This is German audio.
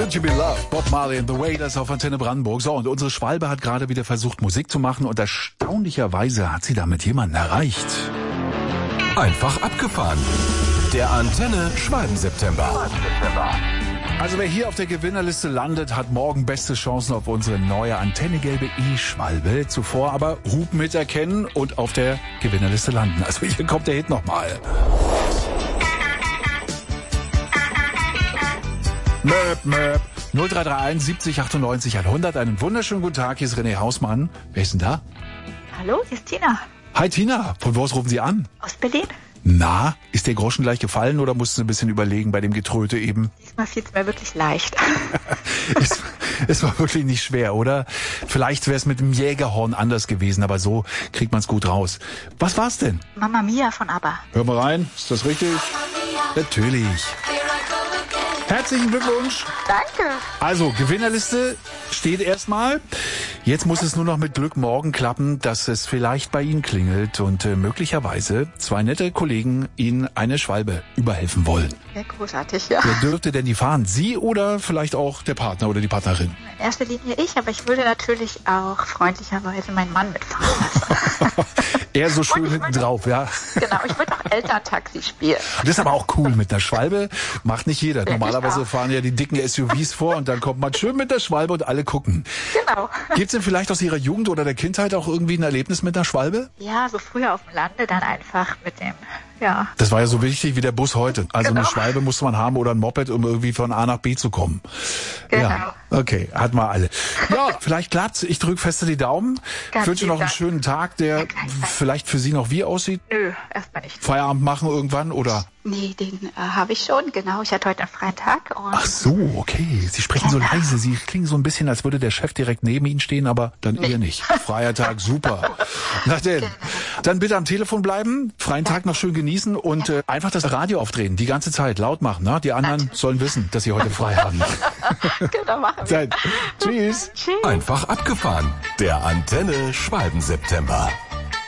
Could You Be Loved? Bob Marley and the Wailers auf Antenne Brandenburg. So, und unsere Schwalbe hat gerade wieder versucht, Musik zu machen und erstaunlicherweise hat sie damit jemanden erreicht. Einfach abgefahren. Der Antenne Schwalben-September. Also wer hier auf der Gewinnerliste landet, hat morgen beste Chancen auf unsere neue antennegelbe E-Schwalbe. Zuvor aber Hub miterkennen und auf der Gewinnerliste landen. Also hier kommt der Hit nochmal. Möp, möp. 0331 70 98 100. Einen wunderschönen guten Tag. Hier ist René Hausmann. Wer ist denn da? Hallo, hier ist Tina. Hi Tina. Von wo aus rufen Sie an? Aus Berlin. Na, ist der Groschen gleich gefallen oder musst du ein bisschen überlegen bei dem Getröte eben? Diesmal fiel es mir wirklich leicht. Es war wirklich nicht schwer, oder? Vielleicht wäre es mit dem Jägerhorn anders gewesen, aber so kriegt man es gut raus. Was war's denn? Mamma Mia von ABBA. Hör mal rein, ist das richtig? Natürlich. Herzlichen Glückwunsch. Danke. Also, Gewinnerliste steht erstmal. Jetzt muss es nur noch mit Glück morgen klappen, dass es vielleicht bei Ihnen klingelt und möglicherweise zwei nette Kollegen Ihnen eine Schwalbe überhelfen wollen. Sehr großartig, ja. Wer dürfte denn die fahren? Sie oder vielleicht auch der Partner oder die Partnerin? In erster Linie ich, aber ich würde natürlich auch freundlicherweise meinen Mann mitfahren lassen. Er so schön hinten drauf, ja. Genau, ich würde auch Elterntaxi spielen. Das ist aber auch cool mit der Schwalbe. Macht nicht jeder. Normalerweise auch. fahren ja die dicken SUVs vor und dann kommt man schön mit der Schwalbe und alle gucken. Genau. Gibt's denn vielleicht aus Ihrer Jugend oder der Kindheit auch irgendwie ein Erlebnis mit einer Schwalbe? Ja, so früher auf dem Lande dann einfach mit dem, ja. Das war ja so wichtig wie der Bus heute. Also Genau. eine Schwalbe musste man haben oder ein Moped, um irgendwie von A nach B zu kommen. Genau. Ja, okay, hatten wir alle. Ja, vielleicht klappt's. Ich drücke feste die Daumen. Ganz Ich wünsche lieb noch einen Dank. schönen Tag, der vielleicht für Sie noch wie aussieht. Nö, erstmal nicht. Feierabend machen irgendwann oder? Nee, den habe ich schon, genau. Ich hatte heute einen freien Tag. Und Ach so, okay. Sie sprechen so leise. Sie klingen so ein bisschen, als würde der Chef direkt neben Ihnen stehen, aber dann eher nicht. Freier Tag, super. Na denn, dann bitte am Telefon bleiben, freien Tag noch schön genießen und einfach das Radio aufdrehen, die ganze Zeit, laut machen. Ne? Die anderen sollen wissen, dass Sie heute frei haben. Genau, machen wir. Tschüss. Tschüss. Einfach abgefahren. Der Antenne Schwalben-September.